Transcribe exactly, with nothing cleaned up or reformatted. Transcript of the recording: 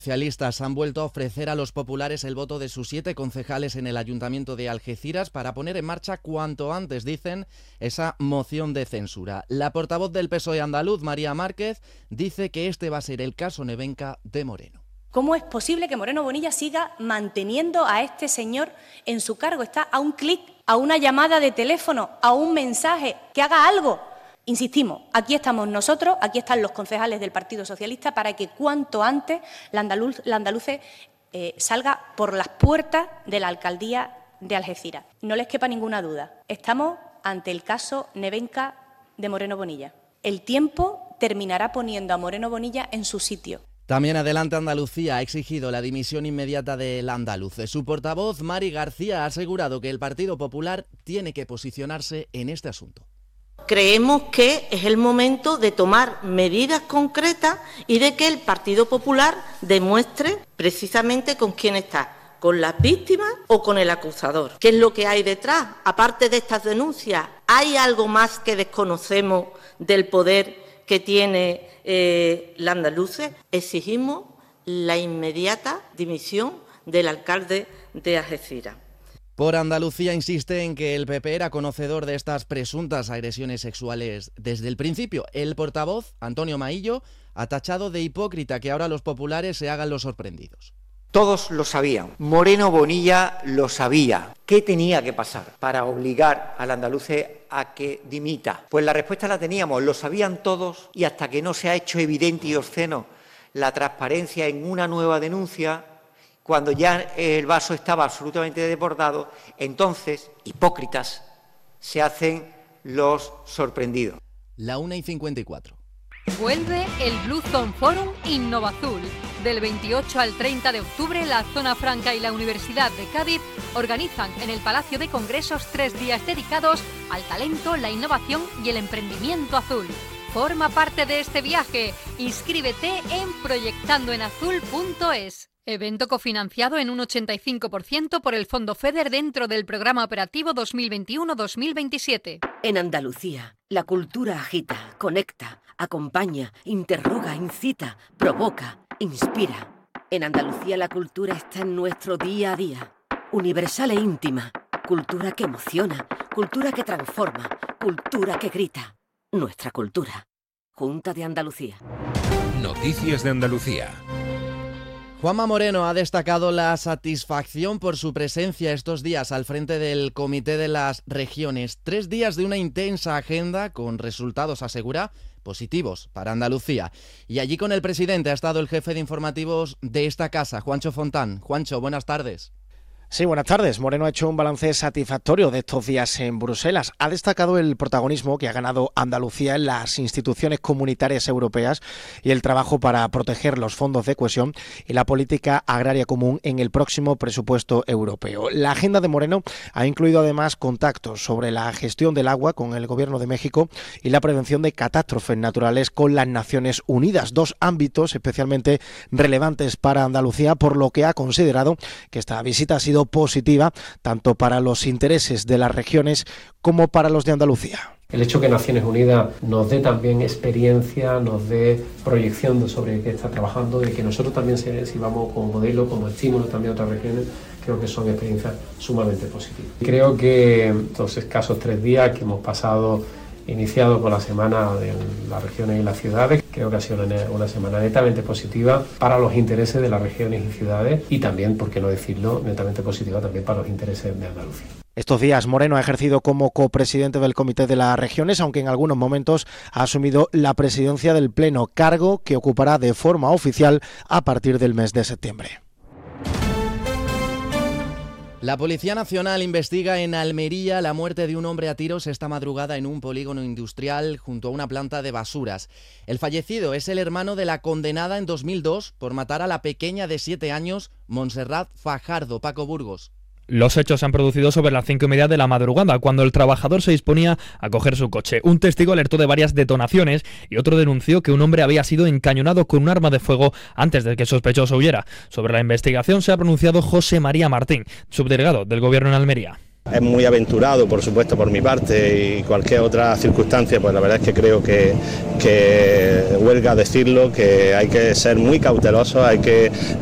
Socialistas han vuelto a ofrecer a los populares el voto de sus siete concejales en el Ayuntamiento de Algeciras para poner en marcha cuanto antes, dicen, esa moción de censura. La portavoz del P S O E andaluz, María Márquez, dice que este va a ser el caso Nevenka de Moreno. ¿Cómo es posible que Moreno Bonilla siga manteniendo a este señor en su cargo? Está a un clic, a una llamada de teléfono, a un mensaje, que haga algo. Insistimos, aquí estamos nosotros, aquí están los concejales del Partido Socialista para que cuanto antes la, andaluz, la andaluce eh, salga por las puertas de la alcaldía de Algeciras. No les quepa ninguna duda, estamos ante el caso Nevenka de Moreno Bonilla. El tiempo terminará poniendo a Moreno Bonilla en su sitio. También Adelante Andalucía ha exigido la dimisión inmediata del andaluz. Su portavoz, Mari García, ha asegurado que el Partido Popular tiene que posicionarse en este asunto. Creemos que es el momento de tomar medidas concretas y de que el Partido Popular demuestre precisamente con quién está, con las víctimas o con el acusador. ¿Qué es lo que hay detrás? Aparte de estas denuncias, ¿hay algo más que desconocemos del poder que tiene eh, la andaluce? Exigimos la inmediata dimisión del alcalde de Algeciras. Por Andalucía insiste en que el P P era conocedor de estas presuntas agresiones sexuales desde el principio. El portavoz, Antonio Maillo, ha tachado de hipócrita que ahora los populares se hagan los sorprendidos. Todos lo sabían. Moreno Bonilla lo sabía. ¿Qué tenía que pasar para obligar al andaluce a que dimita? Pues la respuesta la teníamos, lo sabían todos, y hasta que no se ha hecho evidente y obsceno la transparencia en una nueva denuncia, cuando ya el vaso estaba absolutamente desbordado, entonces, hipócritas, se hacen los sorprendidos. La una y cincuenta y cuatro. Vuelve el Blue Zone Forum Innovazul. Del veintiocho al treinta de octubre, la Zona Franca y la Universidad de Cádiz organizan en el Palacio de Congresos tres días dedicados al talento, la innovación y el emprendimiento azul. Forma parte de este viaje. Inscríbete en proyectando en azul punto es. Evento cofinanciado en un ochenta y cinco por ciento por el Fondo FEDER dentro del Programa Operativo dos mil veintiuno dos mil veintisiete. En Andalucía, la cultura agita, conecta, acompaña, interroga, incita, provoca, inspira. En Andalucía la cultura está en nuestro día a día. Universal e íntima. Cultura que emociona, cultura que transforma, cultura que grita. Nuestra cultura. Junta de Andalucía. Noticias de Andalucía. Juanma Moreno ha destacado la satisfacción por su presencia estos días al frente del Comité de las Regiones. Tres días de una intensa agenda con resultados, asegura, positivos para Andalucía. Y allí con el presidente ha estado el jefe de informativos de esta casa, Juancho Fontán. Juancho, buenas tardes. Sí, buenas tardes. Moreno ha hecho un balance satisfactorio de estos días en Bruselas. Ha destacado el protagonismo que ha ganado Andalucía en las instituciones comunitarias europeas y el trabajo para proteger los fondos de cohesión y la política agraria común en el próximo presupuesto europeo. La agenda de Moreno ha incluido además contactos sobre la gestión del agua con el Gobierno de México y la prevención de catástrofes naturales con las Naciones Unidas, dos ámbitos especialmente relevantes para Andalucía, por lo que ha considerado que esta visita ha sido positiva tanto para los intereses de las regiones como para los de Andalucía. El hecho que Naciones Unidas nos dé también experiencia, nos dé proyección sobre qué está trabajando y que nosotros también sirvamos como modelo, como estímulo también a otras regiones, creo que son experiencias sumamente positivas. Creo que estos escasos tres días que hemos pasado, iniciado con la semana de las regiones y las ciudades, creo que ha sido una, una semana netamente positiva para los intereses de las regiones y ciudades y también, por qué no decirlo, netamente positiva también para los intereses de Andalucía. Estos días Moreno ha ejercido como copresidente del Comité de las Regiones, aunque en algunos momentos ha asumido la presidencia del Pleno, cargo que ocupará de forma oficial a partir del mes de septiembre. La Policía Nacional investiga en Almería la muerte de un hombre a tiros esta madrugada en un polígono industrial junto a una planta de basuras. El fallecido es el hermano de la condenada en dos mil dos por matar a la pequeña de siete años, Montserrat Fajardo. Paco Burgos. Los hechos se han producido sobre las cinco y media de la madrugada, cuando el trabajador se disponía a coger su coche. Un testigo alertó de varias detonaciones y otro denunció que un hombre había sido encañonado con un arma de fuego antes de que el sospechoso huyera. Sobre la investigación se ha pronunciado José María Martín, subdelegado del Gobierno en Almería. Es muy aventurado, por supuesto, por mi parte, y cualquier otra circunstancia, pues la verdad es que creo que, que huelga decirlo, que hay que ser muy cautelosos, hay que